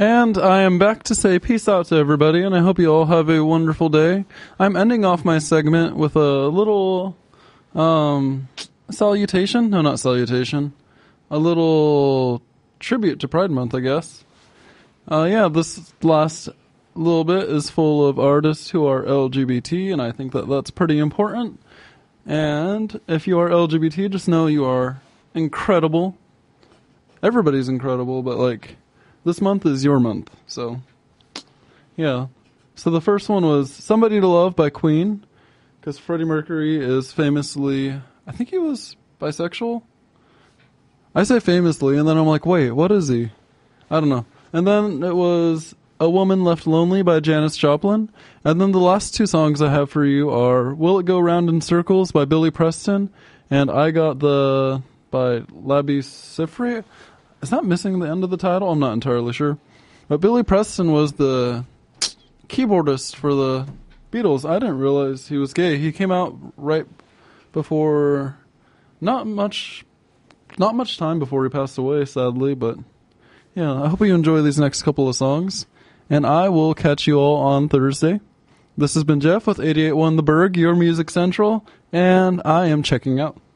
And I am back to say peace out to everybody, and I hope you all have a wonderful day. I'm ending off my segment with a little salutation. No, not salutation. A little tribute to Pride Month, I guess. This last little bit is full of artists who are LGBT, and I think that that's pretty important. And if you are LGBT, just know you are incredible. Everybody's incredible, but like, this month is your month. So, yeah. So the first one was Somebody to Love by Queen, because Freddie Mercury is famously, I think he was bisexual. I say famously, and then I'm like, wait, what is he? I don't know. And then it was A Woman Left Lonely by Janis Joplin. And then the last two songs I have for you are Will It Go Round in Circles by Billy Preston and I Got the by Labi Siffre. Is that missing the end of the title? I'm not entirely sure. But Billy Preston was the keyboardist for the Beatles. I didn't realize he was gay. He came out right before, not much time before he passed away, sadly, but yeah, I hope you enjoy these next couple of songs, and I will catch you all on Thursday. This has been Jeff with 88.1 The Berg, your Music Central, and I am checking out.